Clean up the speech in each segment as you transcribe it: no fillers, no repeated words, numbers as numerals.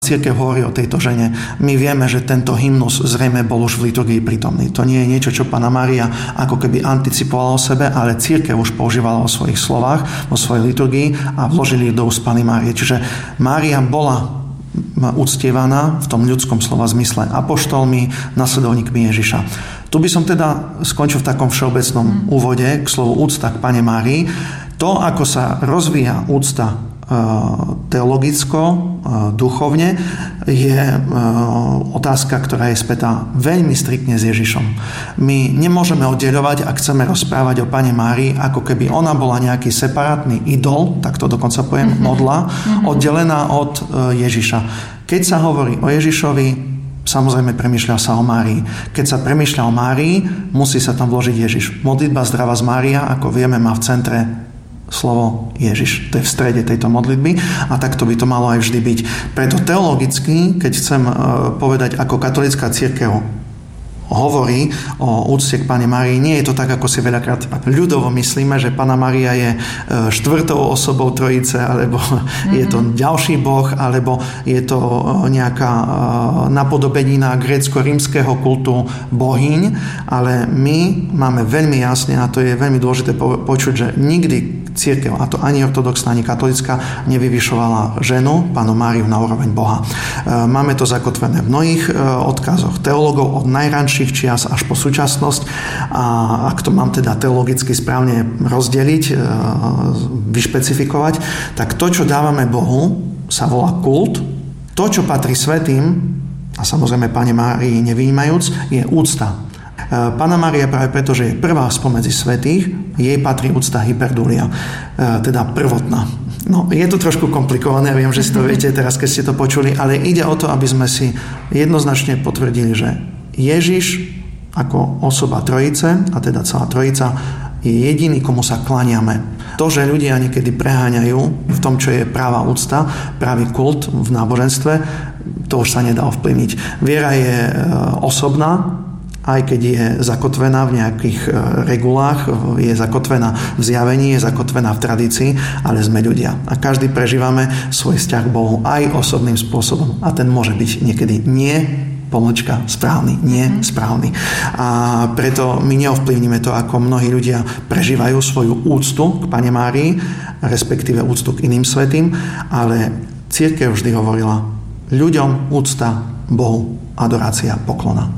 Cirkev hovorí o tejto žene. My vieme, že tento hymnus zrejme bol už v liturgii prítomný. To nie je niečo, čo Panna Mária ako keby anticipovala o sebe, ale cirkev už používala o svojich slovách, o svojej liturgii a vložili do úst Panny Márie. Čiže Mária bola uctievaná v tom ľudskom slova zmysle apoštolmi, nasledovníkmi Ježiša. Tu by som teda skončil v takom všeobecnom úvode k slovu úcta k Panne Márii. To, ako sa rozvíja úcta teologicko, duchovne, je otázka, ktorá je spätá veľmi striktne s Ježišom. My nemôžeme oddeľovať, ak chceme rozprávať o Panne Márii, ako keby ona bola nejaký separátny idol, tak to dokonca poviem, modla, oddelená od Ježiša. Keď sa hovorí o Ježišovi, samozrejme premýšľa sa o Márii. Keď sa premýšľa o Márii, musí sa tam vložiť Ježiš. Modlitba Zdravá z Mária, ako vieme, má v centre slovo Ježiš. To je v strede tejto modlitby a takto by to malo aj vždy byť. Preto teologicky, keď chcem povedať, ako katolícka cirkev hovorí o úcte k Panne Márii, nie je to tak, ako si veľakrát ľudovo myslíme, že Panna Mária je štvrtou osobou Trojice, alebo je to ďalší boh, alebo je to nejaká napodobenina grécko-rímskeho kultu bohyň, ale my máme veľmi jasne, a to je veľmi dôležité počuť, že nikdy cirkev, a to ani ortodoxná, ani katolická, nevyvyšovala ženu, Pannu Máriu, na úroveň Boha. Máme to zakotvené v mnohých odkazoch teológov od najranších čias až po súčasnosť a ak to mám teda teologicky správne rozdeliť, vyšpecifikovať, tak to, čo dávame Bohu, sa volá kult. To, čo patrí svätým, a samozrejme Panne Márii nevyjímajúc, je úcta. Panna Mária práve preto, že je prvá spomedzi svätých, jej patrí úcta hyperdulia, teda prvotná. No, je to trošku komplikované, ja viem, že si to viete teraz, keď ste to počuli, ale ide o to, aby sme si jednoznačne potvrdili, že Ježiš ako osoba Trojice, a teda celá Trojica, je jediný, komu sa klaniame. To, že ľudia niekedy preháňajú v tom, čo je práva úcta, právý kult v náboženstve, to už sa nedá ovplyvniť. Viera je osobná, aj keď je zakotvená v nejakých regulách, je zakotvená v zjavení, je zakotvená v tradícii, ale sme ľudia. A každý prežívame svoj vzťah k Bohu aj osobným spôsobom. A ten môže byť niekedy správny, nie správny. A preto my neovplyvníme to, ako mnohí ľudia prežívajú svoju úctu k Panne Márii, respektíve úctu k iným svätým, ale cirkev vždy hovorila ľuďom úcta, Bohu adorácia, poklona.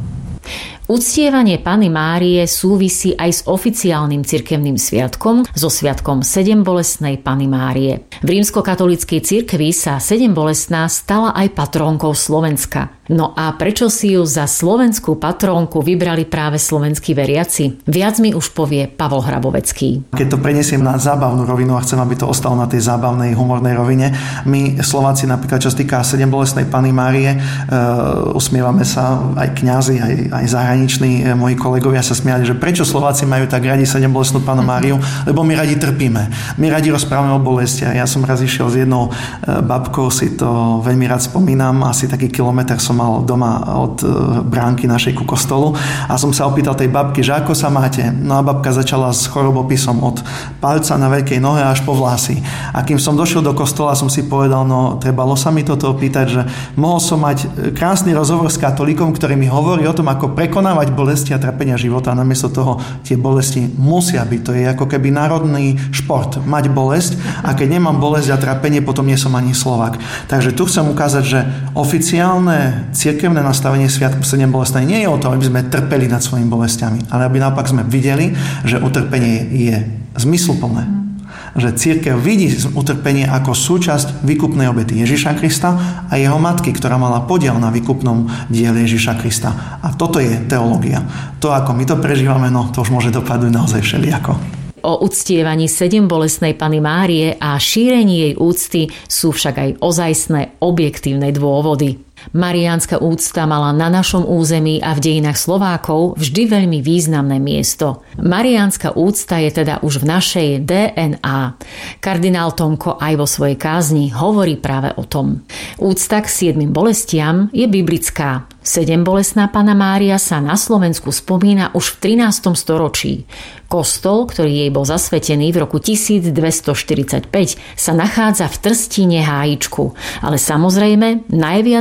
Uctievanie Panny Márie súvisí aj s oficiálnym cirkevným sviatkom, so sviatkom Sedembolestnej Panny Márie. V rímskokatolíckej cirkvi sa Sedembolestná stala aj patrónkou Slovenska. No a prečo si ju za slovenskú patrónku vybrali práve slovenskí veriaci? Viac mi už povie Pavol Hrabovecký. Keď to prenesiem na zábavnú rovinu a chcem, aby to ostalo na tej zábavnej, humornej rovine, my Slováci napríklad, čo sa týka Sedembolestnej Panny Márie, usmievame sa, aj kňazi, aj zahraniční moji kolegovia sa smiali, že prečo Slováci majú tak radi Sedembolestnú Pannu Máriu, lebo my radi trpíme. My radi rozprávame o bolesti. Ja som raz išiel s jednou babkou, si to veľmi rád spomínam, asi taký kilometr som mal doma od bránky našej ku kostolu a som sa opýtal tej babky, že ako sa máte. No a babka začala s chorobopisom od palca na veľkej nohe až po vlasy. A kým som došiel do kostola, som si povedal, no trebalo sa mi toto opýtať, že mohol som mať krásny rozhovor s katolíkom, ktorý mi hovorí o tom, ako prekonávať bolesti a trpenia života. Namiesto toho tie bolesti musia byť. To je ako keby národný šport. Mať bolesť a keď nemám bolesť a trpenie, potom nie som ani Slovák. Takže tu chcem ukázať, že oficiálne cirkevné nastavenie sviatku Sedembolestnej nie je o tom, aby sme trpeli nad svojimi bolestiami, ale aby naopak sme videli, že utrpenie je zmysluplné. Že cirkev vidí utrpenie ako súčasť výkupnej obety Ježiša Krista a jeho matky, ktorá mala podiel na výkupnom diele Ježiša Krista. A toto je teológia. To, ako my to prežívame, no to už môže dopadnúť naozaj všelijako. O uctievaní Sedembolestnej Panny Márie a šírení jej úcty sú však aj ozajstné objektívne dôvody. Mariánska úcta mala na našom území a v dejinách Slovákov vždy veľmi významné miesto. Mariánska úcta je teda už v našej DNA. Kardinál Tomko aj vo svojej kázni hovorí práve o tom. Úcta k 7 bolestiam je biblická. Sedembolestná Panna Mária sa na Slovensku spomína už v 13. storočí. Kostol, ktorý jej bol zasvetený v roku 1245, sa nachádza v Trstíne Hájičku. Ale samozrejme, najviac